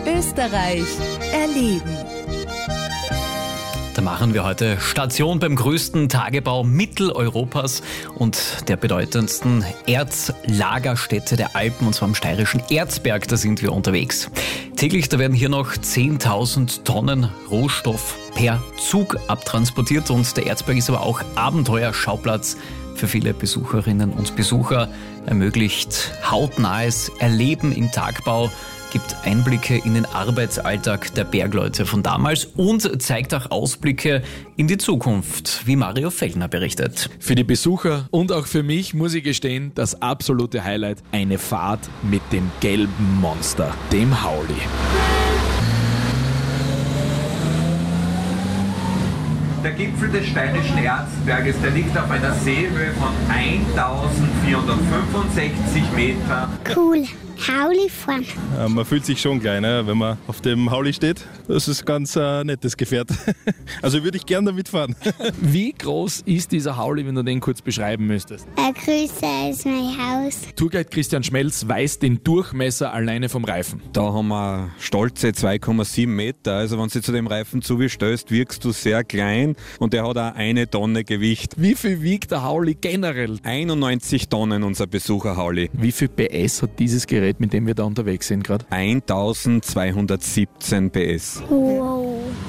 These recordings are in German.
Österreich erleben. Da machen wir heute Station beim größten Tagebau Mitteleuropas und der bedeutendsten Erzlagerstätte der Alpen, und zwar am steirischen Erzberg. Da sind wir unterwegs. Täglich da werden hier noch 10.000 Tonnen Rohstoff per Zug abtransportiert, und der Erzberg ist aber auch Abenteuerschauplatz für viele Besucherinnen und Besucher, ermöglicht hautnahes Erleben im Tagbau, gibt Einblicke in den Arbeitsalltag der Bergleute von damals und zeigt auch Ausblicke in die Zukunft, wie Mario Fellner berichtet. Für die Besucher und auch für mich, muss ich gestehen, das absolute Highlight: eine Fahrt mit dem gelben Monster, dem Hauli. Der Gipfel des steirischen Erzberges, der liegt auf einer Seehöhe von 1465 Metern. Cool. Hauli fahren. Man fühlt sich schon klein, wenn man auf dem Hauli steht. Das ist ganz nettes Gefährt. Also würde ich gern damit fahren. Wie groß ist dieser Hauli, wenn du den kurz beschreiben müsstest? Größer als mein Haus. Tourguide Christian Schmelz weiß den Durchmesser alleine vom Reifen. Da haben wir stolze 2,7 Meter. Also wenn du zu dem Reifen zugestößt, wirkst du sehr klein, und der hat auch 1 Tonne Gewicht. Wie viel wiegt der Hauli generell? 91 Tonnen unser Besucher-Hauli. Wie viel PS hat dieses Gerät, mit dem wir da unterwegs sind gerade? 1217 PS. Wow.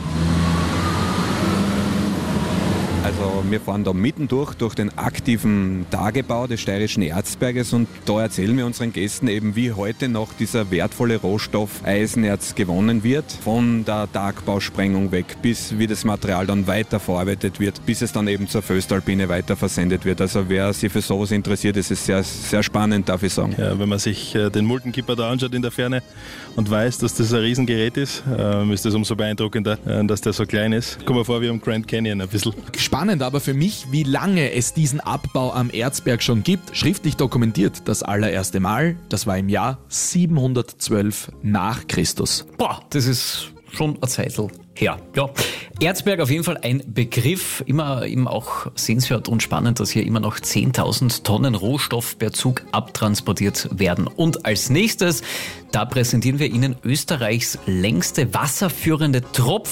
Also wir fahren da mitten durch den aktiven Tagebau des steirischen Erzberges, und da erzählen wir unseren Gästen eben, wie heute noch dieser wertvolle Rohstoff Eisenerz gewonnen wird, von der Tagbausprengung weg, bis wie das Material dann weiterverarbeitet wird, bis es dann eben zur Föstalpine weiter versendet wird. Also wer sich für sowas interessiert, ist es sehr, sehr spannend, darf ich sagen. Ja, wenn man sich den Muldenkipper da anschaut in der Ferne und weiß, dass das ein Riesengerät ist es umso beeindruckender, dass der so klein ist. Kommt mir vor wie am Grand Canyon ein bisschen. Spannend aber für mich, wie lange es diesen Abbau am Erzberg schon gibt. Schriftlich dokumentiert das allererste Mal, das war im Jahr 712 nach Christus. Boah, das ist schon eine Zeitl her. Ja. Erzberg auf jeden Fall ein Begriff, immer eben auch sehenswert und spannend, dass hier immer noch 10.000 Tonnen Rohstoff per Zug abtransportiert werden. Und als nächstes, da präsentieren wir Ihnen Österreichs längste wasserführende Tropf